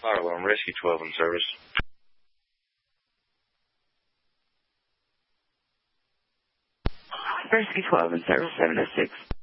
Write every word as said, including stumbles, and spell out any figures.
Fire alarm, Rescue twelve in service. Rescue twelve in service, seven oh six.